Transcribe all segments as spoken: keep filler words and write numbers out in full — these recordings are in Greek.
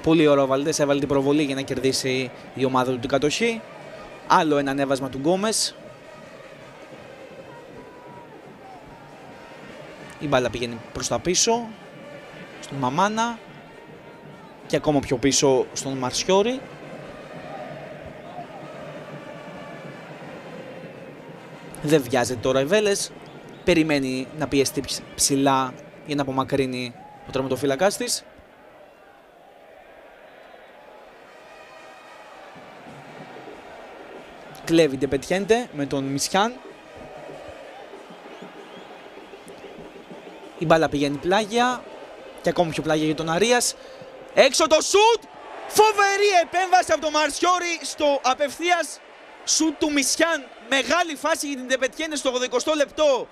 Πολύ ωραίο ο Βαλντές, έβαλε την προβολή για να κερδίσει η ομάδα του την κατοχή. Άλλο ένα ανέβασμα του Γκόμες. Η μπάλα πηγαίνει προς τα πίσω, στον Μαμάνα και ακόμα πιο πίσω στον Μαρσιόρι. Δεν βιάζεται τώρα η Βέλες, περιμένει να πιεστεί ψηλά για να απομακρύνει ο τερματοφύλακας της. Κλέβει Ντεπετιέντε με τον Μισιάν. Η μπάλα πηγαίνει πλάγια και ακόμα πιο πλάγια για τον Αρίας. Έξω το σουτ! Φοβερή επέμβαση από τον Μαρσιόρι στο απευθείας σουτ του Μισιάν. Μεγάλη φάση για την Ντεπετιέντε στο ογδοηκοστό λεπτό.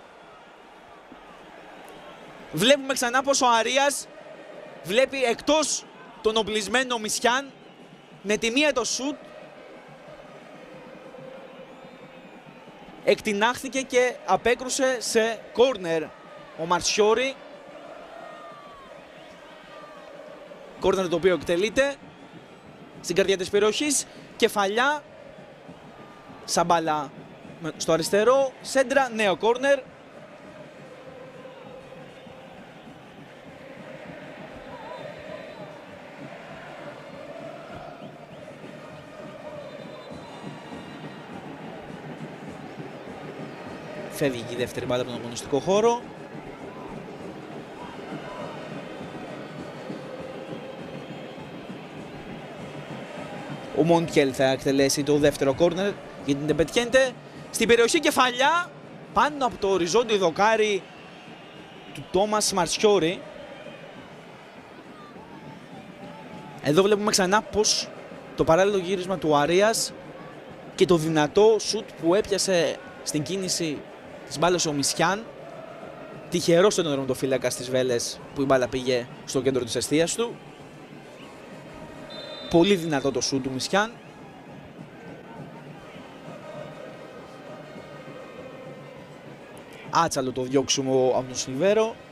Βλέπουμε ξανά πως ο Αρίας βλέπει εκτός τον οπλισμένο Μισιάν με τη μία το σουτ. Εκτινάχθηκε και απέκρουσε σε κόρνερ ο Μαρσιόρι. Κόρνερ το οποίο εκτελείται στην καρδιά της περιοχής. Κεφαλιά, Σαμπάλα στο αριστερό, σέντρα, νέο κόρνερ. Φεύγει και η δεύτερη μπάλα από τον αγωνιστικό χώρο. Ο Μοντιέλ θα εκτελέσει το δεύτερο κόρνερ για την Ντεπετιέντε. Στην περιοχή κεφαλιά, πάνω από το οριζόντιο δοκάρι του Τόμας Μαρσιόρι. Εδώ βλέπουμε ξανά πως το παράλληλο γύρισμα του Αρίας και το δυνατό σουτ που έπιασε στην κίνηση της μπάλας ο Μισιάν. Τυχερός ήταν ο τερματοφύλακας της Βέλες που η μπάλα πήγε στο κέντρο της εστίας του. Πολύ δυνατό το σουτ του Μισιάν. Άτσαλο το διώξιμο από τον Σιλβέρο.